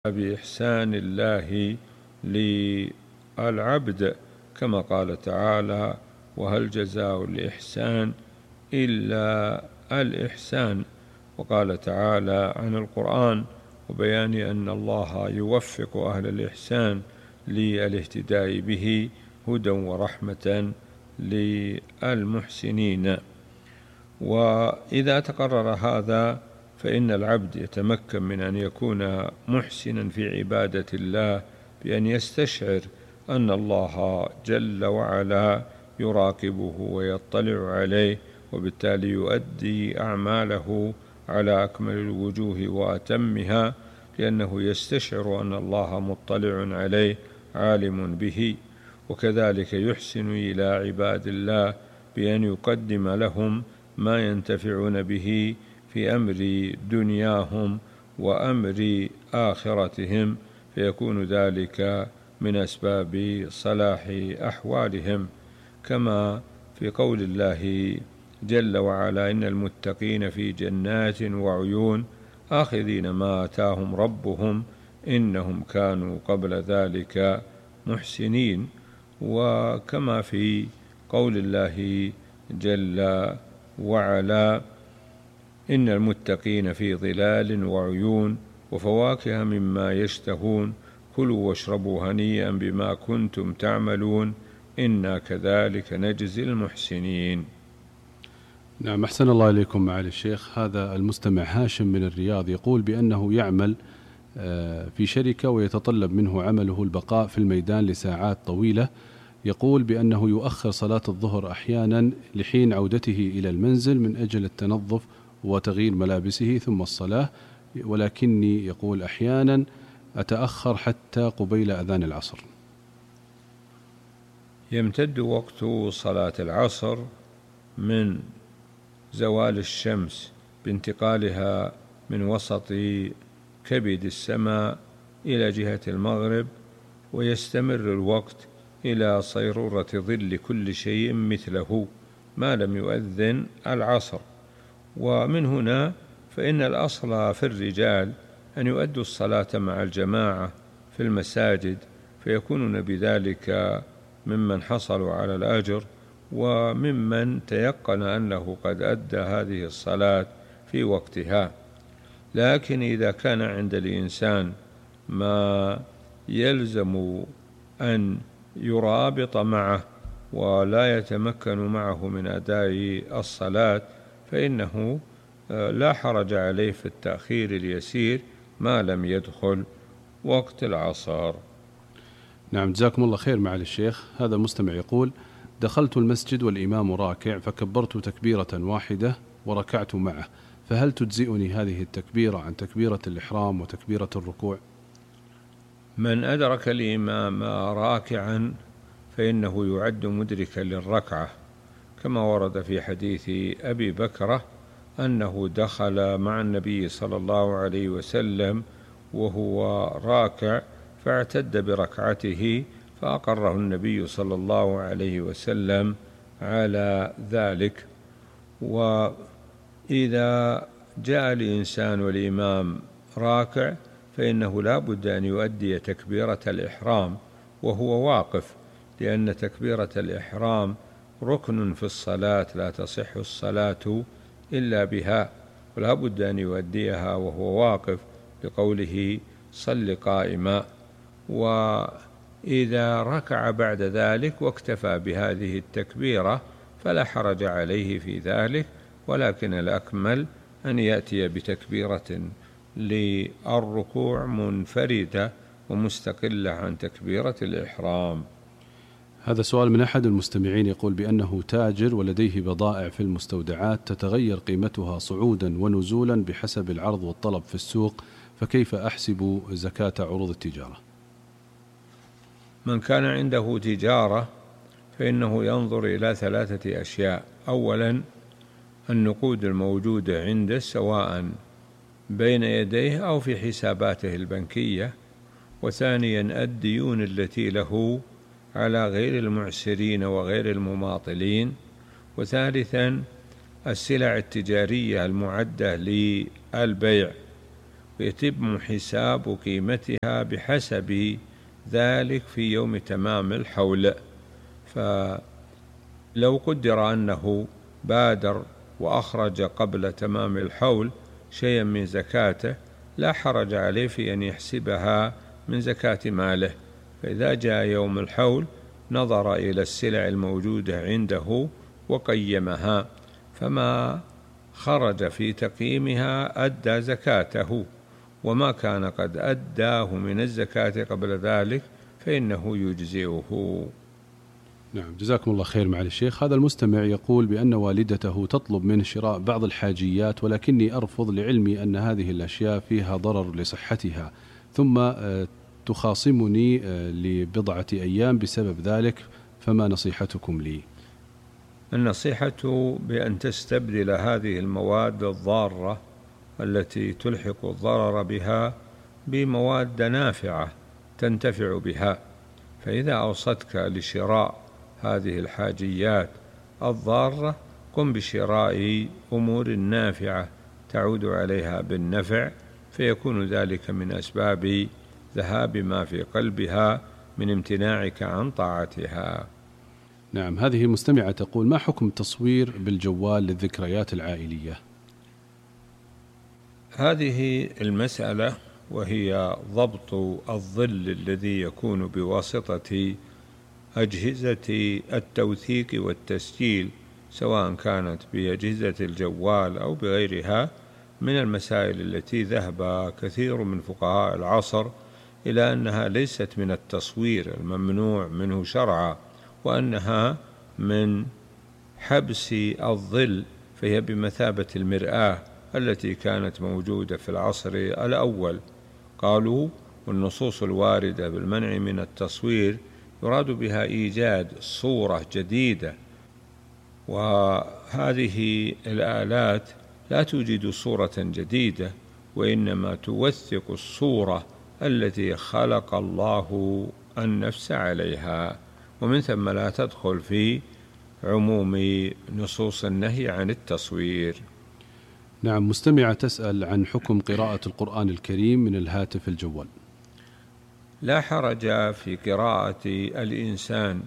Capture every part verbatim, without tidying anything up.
بإحسان الله للعبد، كما قال تعالى: وهل جزاء الإحسان إلا الإحسان. وقال تعالى عن القرآن وبيان أن الله يوفق أهل الإحسان للاهتداء به هدى ورحمة للمحسنين. وإذا تقرر هذا فإن العبد يتمكن من أن يكون محسنا في عبادة الله بأن يستشعر أن الله جل وعلا يراقبه ويطلع عليه، وبالتالي يؤدي أعماله على أكمل الوجوه وأتمها، لأنه يستشعر أن الله مطلع عليه عالم به. وكذلك يحسن إلى عباد الله بأن يقدم لهم ما ينتفعون به في أمر دنياهم وأمر آخرتهم، فيكون ذلك من أسباب صلاح أحوالهم، كما في قول الله جل وعلا: إن المتقين في جنات وعيون آخذين ما آتاهم ربهم إنهم كانوا قبل ذلك محسنين. وكما في قول الله جل وعلا: إن المتقين في ظلال وعيون وفواكه مما يشتهون كلوا واشربوا هنيئا بما كنتم تعملون إنا كذلك نجزي المحسنين. نعم، أحسن الله إليكم معالي الشيخ. هذا المستمع هاشم من الرياض يقول بأنه يعمل في شركة ويتطلب منه عمله البقاء في الميدان لساعات طويلة. يقول بأنه يؤخر صلاة الظهر أحيانا لحين عودته إلى المنزل من أجل التنظف وتغيير ملابسه ثم الصلاة، ولكني يقول أحيانا أتأخر حتى قبيل أذان العصر. يمتد وقت صلاة العصر من زوال الشمس بانتقالها من وسط كبد السماء إلى جهة المغرب، ويستمر الوقت إلى صيرورة ظل كل شيء مثله ما لم يؤذن العصر. ومن هنا فإن الأصل في الرجال أن يؤدوا الصلاة مع الجماعة في المساجد، فيكونون بذلك ممن حصلوا على الأجر وممن تيقن أنه قد أدى هذه الصلاة في وقتها. لكن إذا كان عند الإنسان ما يلزم أن يرابط معه ولا يتمكن معه من أداء الصلاة، فإنه لا حرج عليه في التأخير اليسير ما لم يدخل وقت العصر. نعم، جزاكم الله خير معالي الشيخ. هذا مستمع يقول: دخلت المسجد والإمام راكع فكبرت تكبيرة واحدة وركعت معه، فهل تجزئني هذه التكبيرة عن تكبيرة الإحرام وتكبيرة الركوع؟ من أدرك الإمام راكعا فإنه يعد مدركا للركعة، كما ورد في حديث أبي بكرة أنه دخل مع النبي صلى الله عليه وسلم وهو راكع فاعتد بركعته فأقره النبي صلى الله عليه وسلم على ذلك. وإذا جاء الإنسان والإمام راكع فإنه لا بد أن يؤدي تكبيرة الإحرام وهو واقف، لأن تكبيرة الإحرام ركن في الصلاة لا تصح الصلاة إلا بها، ولا بد أن يؤديها وهو واقف بقوله: صل قائما. وإذا ركع بعد ذلك واكتفى بهذه التكبيرة فلا حرج عليه في ذلك، ولكن الأكمل أن يأتي بتكبيرة للركوع منفردة ومستقلة عن تكبيرة الإحرام. هذا سؤال من أحد المستمعين يقول بأنه تاجر ولديه بضائع في المستودعات تتغير قيمتها صعودا ونزولا بحسب العرض والطلب في السوق، فكيف أحسب زكاة عروض التجارة؟ من كان عنده تجارة فإنه ينظر إلى ثلاثة أشياء: أولا النقود الموجودة عنده سواء بين يديه أو في حساباته البنكية، وثانيا الديون التي له على غير المعسرين وغير المماطلين، وثالثا السلع التجارية المعدة للبيع. ويتم حساب قيمتها بحسب ذلك في يوم تمام الحول. فلو قدر أنه بادر وأخرج قبل تمام الحول شيئا من زكاته لا حرج عليه في أن يحسبها من زكاة ماله، فإذا جاء يوم الحول نظر إلى السلع الموجودة عنده وقيمها، فما خرج في تقييمها أدى زكاته، وما كان قد أداه من الزكاة قبل ذلك فإنه يجزئه. نعم، جزاكم الله خير معالي الشيخ. هذا المستمع يقول بأن والدته تطلب منه شراء بعض الحاجيات، ولكني أرفض لعلمي أن هذه الأشياء فيها ضرر لصحتها، ثم تخاصمني لبضعة أيام بسبب ذلك، فما نصيحتكم لي؟ النصيحة بأن تستبدل هذه المواد الضارة التي تلحق الضرر بها بمواد نافعة تنتفع بها، فإذا أوصتك لشراء هذه الحاجيات الضارة قم بشراء أمور نافعة تعود عليها بالنفع، فيكون ذلك من أسباب ذهاب ما في قلبها من امتناعك عن طاعتها. نعم، هذه المستمعة تقول: ما حكم التصوير بالجوال للذكريات العائلية؟ هذه المسألة وهي ضبط الظل الذي يكون بواسطة أجهزة التوثيق والتسجيل، سواء كانت بأجهزة الجوال أو بغيرها، من المسائل التي ذهب كثير من فقهاء العصر إلى أنها ليست من التصوير الممنوع منه شرعا، وأنها من حبس الظل، فهي بمثابة المرآة التي كانت موجودة في العصر الأول. قالوا: والنصوص الواردة بالمنع من التصوير يراد بها إيجاد صورة جديدة، وهذه الآلات لا توجد صورة جديدة، وإنما توثق الصورة التي خلق الله النفس عليها، ومن ثم لا تدخل في عموم نصوص النهي عن التصوير. نعم، مستمعة تسأل عن حكم قراءة القرآن الكريم من الهاتف الجوال. لا حرج في قراءة الإنسان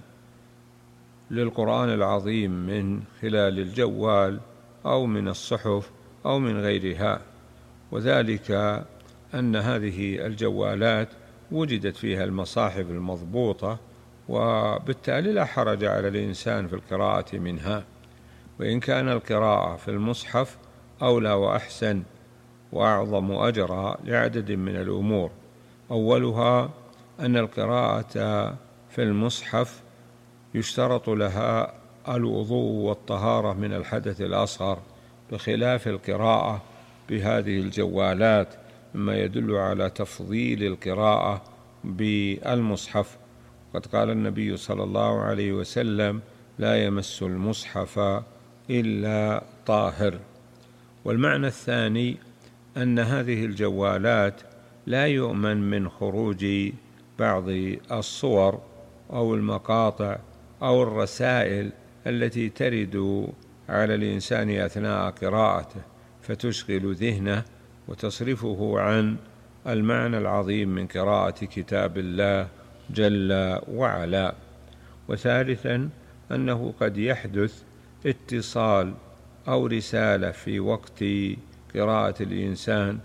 للقرآن العظيم من خلال الجوال أو من الصحف أو من غيرها، وذلك أن هذه الجوالات وجدت فيها المصاحف المضبوطة، وبالتالي لا حرج على الإنسان في القراءة منها، وإن كان القراءة في المصحف أولى وأحسن وأعظم أجرا لعدد من الأمور. أولها أن القراءة في المصحف يشترط لها الوضوء والطهارة من الحدث الأصغر، بخلاف القراءة بهذه الجوالات، مما يدل على تفضيل القراءة بالمصحف. قد قال النبي صلى الله عليه وسلم: لا يمس المصحف إلا طاهر. والمعنى الثاني أن هذه الجوالات لا يؤمن من خروج بعض الصور أو المقاطع أو الرسائل التي ترد على الإنسان أثناء قراءته فتشغل ذهنه وتصرفه عن المعنى العظيم من قراءة كتاب الله جل وعلا. وثالثا أنه قد يحدث اتصال أو رسالة في وقت قراءة الإنسان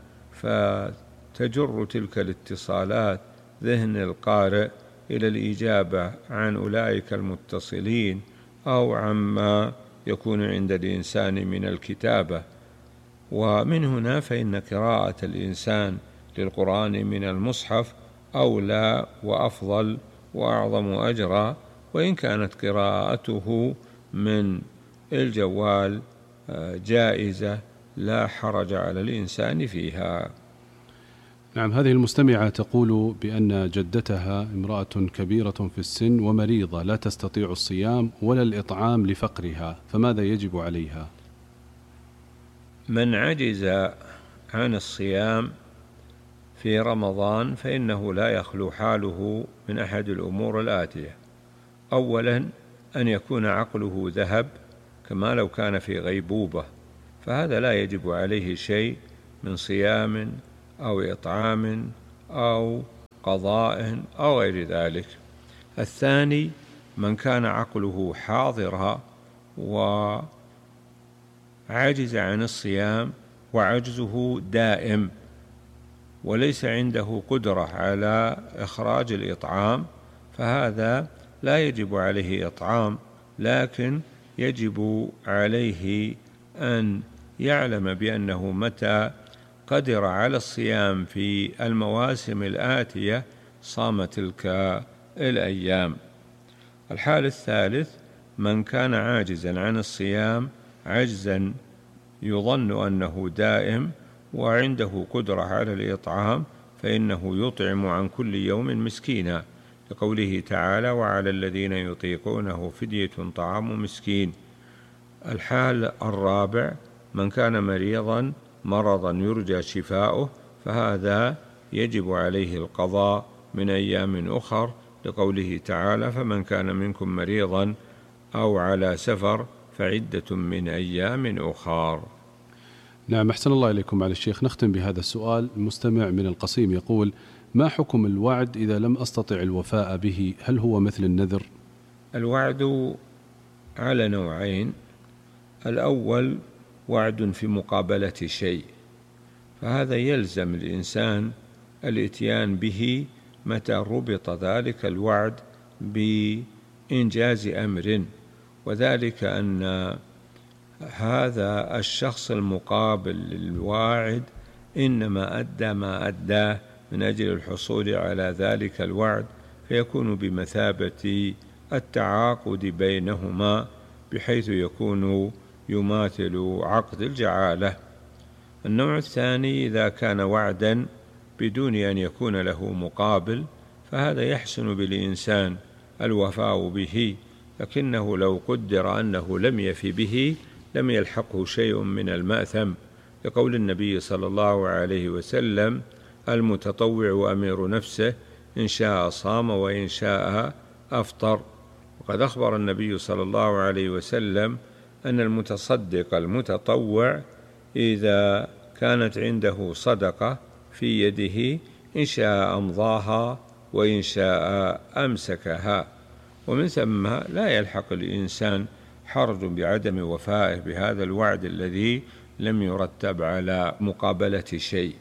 فتجر تلك الاتصالات ذهن القارئ إلى الإجابة عن أولئك المتصلين أو عما يكون عند الإنسان من الكتابة. ومن هنا فإن قراءة الإنسان للقرآن من المصحف أولى وأفضل وأعظم أجرا، وإن كانت قراءته من الجوال جائزة لا حرج على الإنسان فيها. نعم، هذه المستمعة تقول بأن جدتها امرأة كبيرة في السن ومريضة لا تستطيع الصيام ولا الإطعام لفقرها، فماذا يجب عليها؟ من عجز عن الصيام في رمضان فإنه لا يخلو حاله من أحد الأمور الآتية: أولا أن يكون عقله ذهب كما لو كان في غيبوبة، فهذا لا يجب عليه شيء من صيام أو إطعام أو قضاء أو غير ذلك. الثاني من كان عقله حاضرا وعجز عن الصيام وعجزه دائم وليس عنده قدرة على إخراج الإطعام، فهذا لا يجب عليه إطعام، لكن يجب عليه أن يعلم بأنه متى قدر على الصيام في المواسم الآتية صام تلك الأيام. الحال الثالث من كان عاجزا عن الصيام عجزا يظن أنه دائم وعنده قدرة على الإطعام، فإنه يطعم عن كل يوم مسكينا، لقوله تعالى: وعلى الذين يطيقونه فدية طعام مسكين. الحال الرابع من كان مريضا مرضا يرجى شفاؤه، فهذا يجب عليه القضاء من أيام أخر، لقوله تعالى: فمن كان منكم مريضا أو على سفر فعدة من أيام أخر. نعم، أحسن الله إليكم على الشيخ. نختم بهذا السؤال. المستمع من القصيم يقول: ما حكم الوعد إذا لم أستطع الوفاء به؟ هل هو مثل النذر؟ الوعد على نوعين: الأول وعد في مقابلة شيء، فهذا يلزم الإنسان الإتيان به متى ربط ذلك الوعد بإنجاز أمر، وذلك أن هذا الشخص المقابل للواعد إنما أدى ما أداه من أجل الحصول على ذلك الوعد، فيكون بمثابة التعاقد بينهما، بحيث يكون يماثل عقد الجعالة. النوع الثاني إذا كان وعدا بدون أن يكون له مقابل، فهذا يحسن بالإنسان الوفاء به، لكنه لو قدر أنه لم يف به لم يلحقه شيء من المأثم، لقول النبي صلى الله عليه وسلم: المتطوع أمير نفسه، إن شاء صام وإن شاء أفطر. وقد أخبر النبي صلى الله عليه وسلم أن المتصدق المتطوع إذا كانت عنده صدقة في يده إن شاء أمضاها وإن شاء أمسكها، ومن ثم لا يلحق الإنسان حرج بعدم وفائه بهذا الوعد الذي لم يرتب على مقابلة شيء.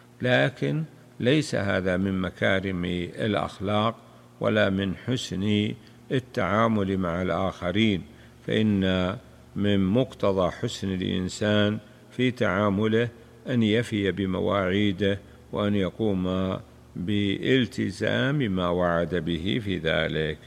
لكن ليس هذا من مكارم الأخلاق ولا من حسن التعامل مع الآخرين، فإن من مقتضى حسن الإنسان في تعامله أن يفي بمواعيده وأن يقوم بالتزام ما وعد به في ذلك.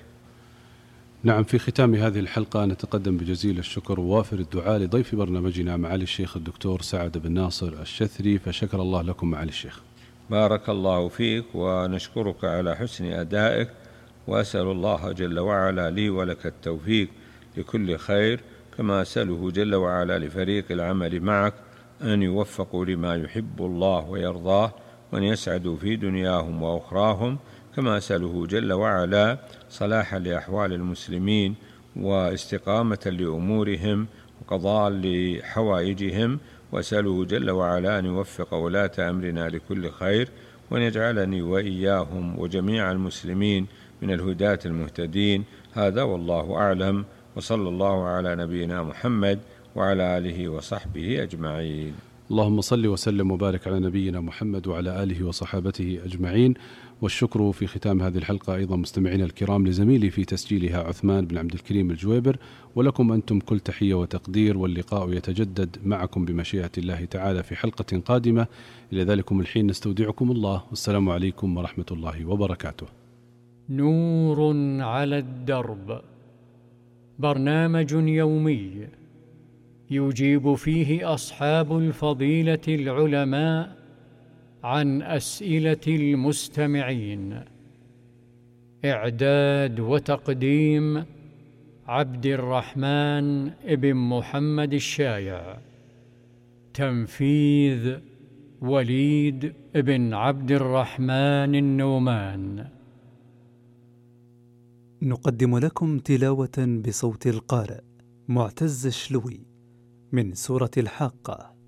نعم، في ختام هذه الحلقة نتقدم بجزيل الشكر ووافر الدعاء لضيف برنامجنا معالي الشيخ الدكتور سعد بن ناصر الشثري، فشكر الله لكم معالي الشيخ. بارك الله فيك، ونشكرك على حسن أدائك، وأسأل الله جل وعلا لي ولك التوفيق لكل خير، كما أسأله جل وعلا لفريق العمل معك أن يوفقوا لما يحب الله ويرضاه، وأن يسعدوا في دنياهم وأخراهم، كما أسأله جل وعلا صلاحا لأحوال المسلمين واستقامة لأمورهم وقضاء لحوائجهم، وأسأله جل وعلا أن يوفق ولاة أمرنا لكل خير، وأن يجعلني وإياهم وجميع المسلمين من الهداة المهتدين. هذا والله أعلم، وصلى الله على نبينا محمد وعلى آله وصحبه أجمعين. اللهم صل وسلم وبارك على نبينا محمد وعلى آله وصحابته أجمعين. والشكر في ختام هذه الحلقة أيضا مستمعينا الكرام لزميلي في تسجيلها عثمان بن عبد الكريم الجويبر، ولكم أنتم كل تحية وتقدير، واللقاء يتجدد معكم بمشيئة الله تعالى في حلقة قادمة. إلى ذلكم الحين نستودعكم الله، والسلام عليكم ورحمة الله وبركاته. نور على الدرب، برنامج يومي يجيب فيه أصحاب الفضيلة العلماء عن أسئلة المستمعين. إعداد وتقديم عبد الرحمن ابن محمد الشايع. تنفيذ وليد ابن عبد الرحمن النومان. نقدم لكم تلاوة بصوت القارئ معتز الشلوي من سورة الحاقة.